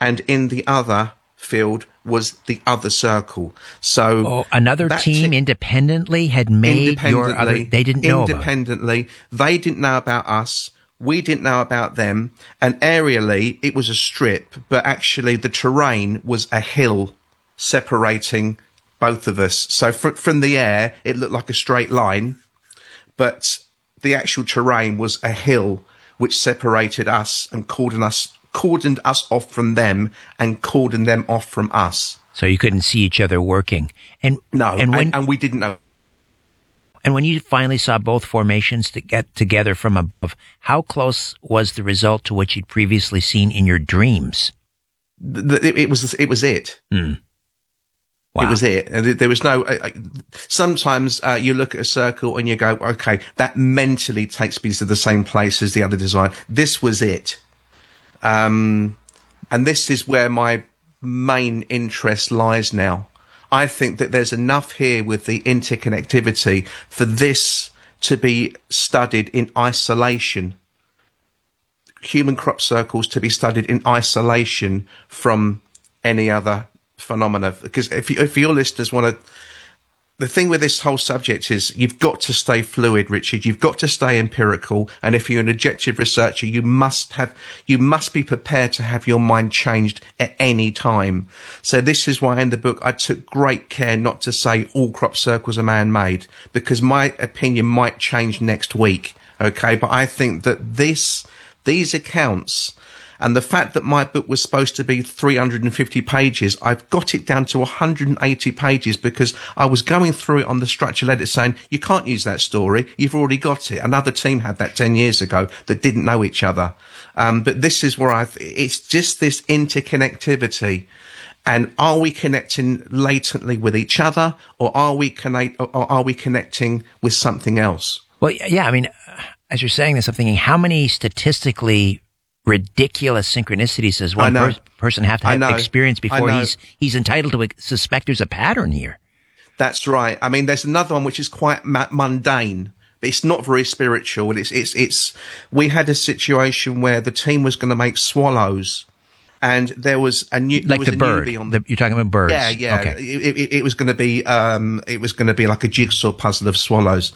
and in the other field was the other circle. So another team independently had made your other. They didn't know independently. They didn't know about us. We didn't know about them. And aerially, it was a strip, but actually the terrain was a hill separating both of us. So from the air, it looked like a straight line, but the actual terrain was a hill which separated us and cordoned us off from them and cordoned them off from us. So you couldn't see each other working. And we didn't know. And when you finally saw both formations to get together from above, how close was the result to what you'd previously seen in your dreams? It was it. Mm. Wow. It was it. There was no. Sometimes you look at a circle and you go, "Okay, that mentally takes me to the same place as the other design." This was it, and this is where my main interest lies now. I think that there's enough here with the interconnectivity for this to be studied in isolation. Human crop circles to be studied in isolation from any other phenomena. Because if your listeners want to, the thing with this whole subject is you've got to stay fluid, Richard. You've got to stay empirical. And if you're an objective researcher, you must be prepared to have your mind changed at any time. So this is why in the book, I took great care not to say all crop circles are man-made, because my opinion might change next week. Okay. But I think that these accounts, and the fact that my book was supposed to be 350 pages, I've got it down to 180 pages because I was going through it on the structural edit saying, you can't use that story. You've already got it. Another team had that 10 years ago that didn't know each other. But this is where it's just this interconnectivity. And are we connecting latently with each other, or are we connecting with something else? Well, yeah. I mean, as you're saying this, I'm thinking, how many statistically ridiculous synchronicities does one person have to have experience before he's entitled to suspect there's a pattern here? That's right. I mean, there's another one which is quite mundane, but it's not very spiritual. We had a situation where the team was going to make swallows, and there was a new bird. You're talking about birds. Yeah. Okay. It was going to be like a jigsaw puzzle of swallows.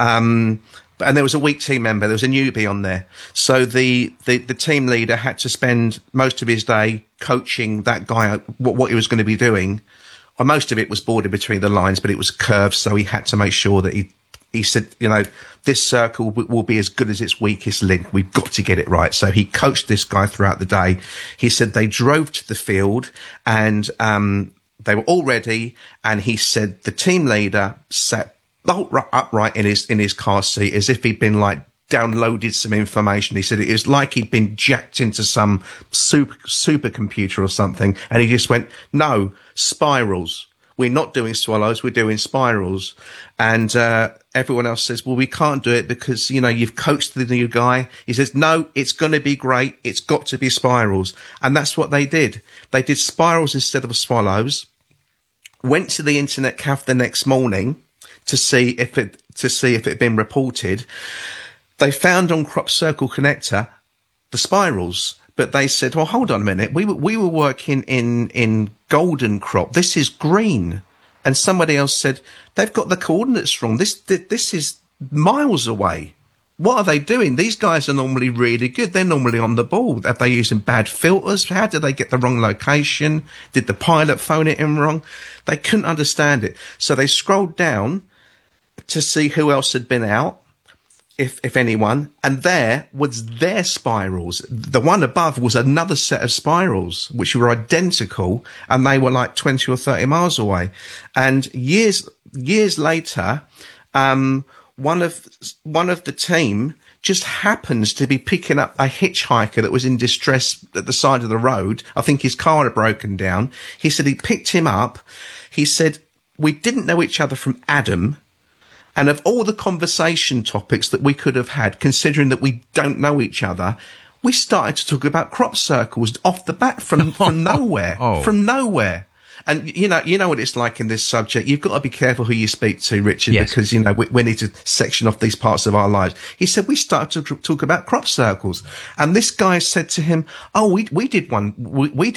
And there was a weak team member. There was a newbie on there. So the team leader had to spend most of his day coaching that guy what he was going to be doing. Well, most of it was bordered between the lines, but it was curved. So he had to make sure that he said, this circle will be as good as its weakest link. We've got to get it right. So he coached this guy throughout the day. He said they drove to the field and they were all ready. And he said the team leader sat bolt upright in his car seat as if he'd been downloaded some information. He said it was like he'd been jacked into some supercomputer or something. And he just went, no, spirals. We're not doing swallows. We're doing spirals. And, everyone else says, well, we can't do it because, you've coached the new guy. He says, no, it's going to be great. It's got to be spirals. And that's what they did. They did spirals instead of swallows, went to the internet cafe the next morning to see if it had been reported. They found on Crop Circle Connector the spirals, but they said, well, hold on a minute. We were working in golden crop. This is green. And somebody else said, they've got the coordinates wrong. This is miles away. What are they doing? These guys are normally really good. They're normally on the ball. Are they using bad filters? How did they get the wrong location? Did the pilot phone it in wrong? They couldn't understand it. So they scrolled down to see who else had been out, if anyone, and there was their spirals. The one above was another set of spirals, which were identical, and they were like 20 or 30 miles away. And years later, one of the team just happens to be picking up a hitchhiker that was in distress at the side of the road. I think his car had broken down. He said he picked him up. He said, we didn't know each other from Adam. And of all the conversation topics that we could have had, considering that we don't know each other, we started to talk about crop circles off the bat from nowhere, from nowhere. And you know what it's like in this subject. You've got to be careful who you speak to, Richard, yes, because we need to section off these parts of our lives. He said we started to talk about crop circles, and this guy said to him, "Oh, we did one. We did